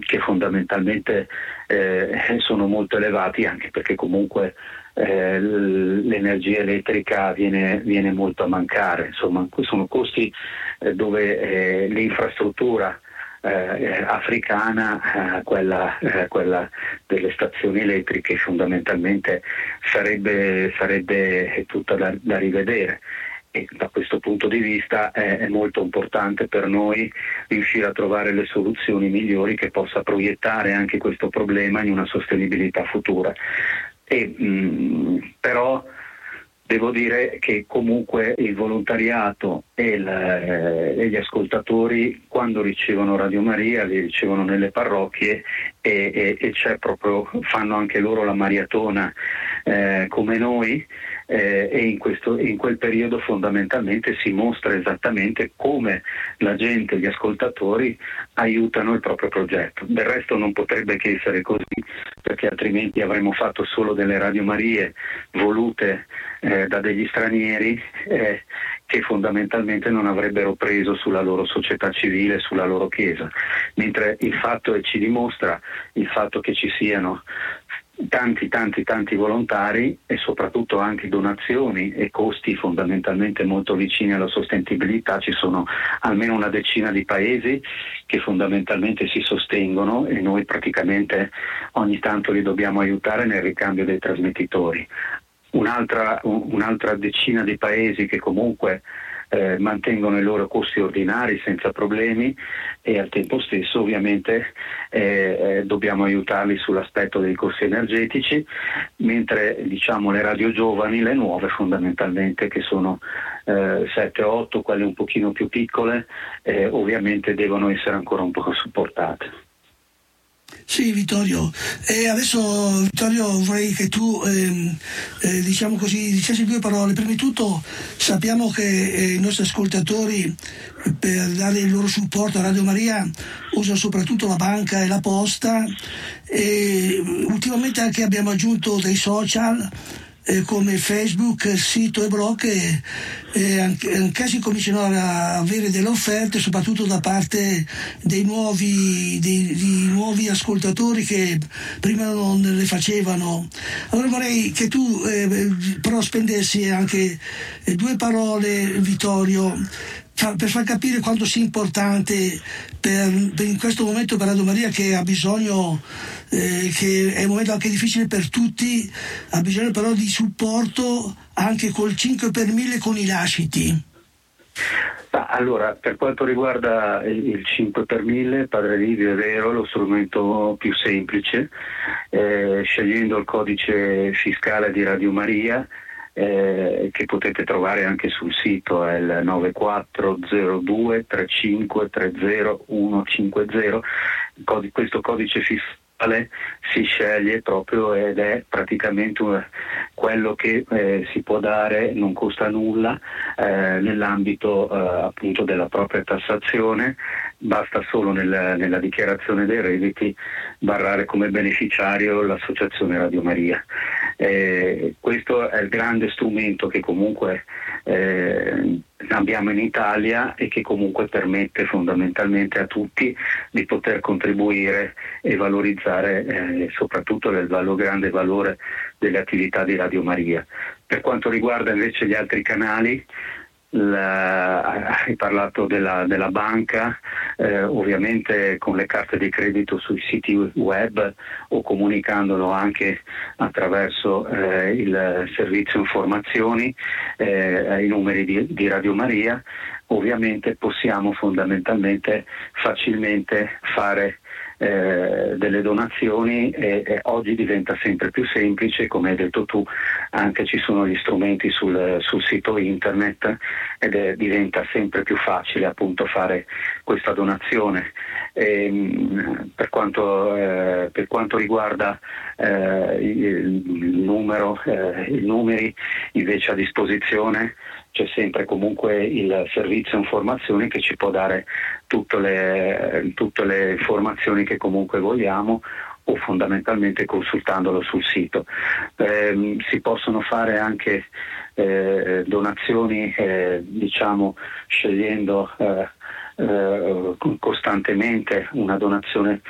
che fondamentalmente sono molto elevati, anche perché comunque l'energia elettrica viene molto a mancare. Insomma, sono costi dove l'infrastruttura africana, quella delle stazioni elettriche, fondamentalmente sarebbe tutta da rivedere. E da questo punto di vista è molto importante per noi riuscire a trovare le soluzioni migliori che possa proiettare anche questo problema in una sostenibilità futura. Però devo dire che comunque il volontariato e gli ascoltatori, quando ricevono Radio Maria, li ricevono nelle parrocchie e c'è proprio, fanno anche loro la maratona come noi, e in quel periodo fondamentalmente si mostra esattamente come la gente, gli ascoltatori aiutano il proprio progetto. Del resto non potrebbe che essere così, perché altrimenti avremmo fatto solo delle Radio Marie volute da degli stranieri che fondamentalmente non avrebbero preso sulla loro società civile, sulla loro chiesa, mentre il fatto, e ci dimostra il fatto che ci siano tanti volontari e soprattutto anche donazioni e costi fondamentalmente molto vicini alla sostenibilità. Ci sono almeno una decina di paesi che fondamentalmente si sostengono e noi praticamente ogni tanto li dobbiamo aiutare nel ricambio dei trasmettitori. Un'altra decina di paesi che comunque mantengono i loro costi ordinari senza problemi, e al tempo stesso ovviamente dobbiamo aiutarli sull'aspetto dei costi energetici, mentre diciamo le radio giovani, le nuove fondamentalmente, che sono 7-8, quelle un pochino più piccole, ovviamente devono essere ancora un po' supportate. Sì, Vittorio. E adesso, Vittorio, vorrei che tu, diciamo così, dicessi due parole. Prima di tutto, sappiamo che i nostri ascoltatori, per dare il loro supporto a Radio Maria, usano soprattutto la banca e la posta, e ultimamente anche abbiamo aggiunto dei social come Facebook, sito e blog, e anche si cominciano a avere delle offerte, soprattutto da parte dei nuovi ascoltatori che prima non le facevano. Allora vorrei che tu però spendessi anche due parole, Vittorio, per far capire quanto sia importante per in questo momento per Radio Maria, che ha bisogno, che è un momento anche difficile per tutti, ha bisogno però di supporto anche col 5 per 1000 con i lasciti. Allora, per quanto riguarda il 5 per 1000, Padre Livio, è vero, lo strumento più semplice, scegliendo il codice fiscale di Radio Maria, che potete trovare anche sul sito, è il 9402 35 30 150. Questo codice fiscale si sceglie proprio ed è praticamente quello che si può dare, non costa nulla, nell'ambito appunto della propria tassazione. Basta solo nella dichiarazione dei redditi barrare come beneficiario l'Associazione Radio Maria. Questo è il grande strumento che comunque abbiamo in Italia e che comunque permette fondamentalmente a tutti di poter contribuire e valorizzare soprattutto il grande valore delle attività di Radio Maria. Per quanto riguarda invece gli altri canali, hai parlato della banca, ovviamente con le carte di credito sui siti web o comunicandolo anche attraverso il servizio informazioni, ai numeri di Radio Maria. Ovviamente possiamo fondamentalmente facilmente fare delle donazioni, e oggi diventa sempre più semplice, come hai detto tu, anche ci sono gli strumenti sul sito internet, ed diventa sempre più facile appunto fare questa donazione. Per quanto riguarda i numeri invece a disposizione, c'è sempre comunque il servizio informazioni che ci può dare tutte le informazioni che comunque vogliamo, o fondamentalmente consultandolo sul sito. Si possono fare anche donazioni, diciamo, scegliendo costantemente una donazione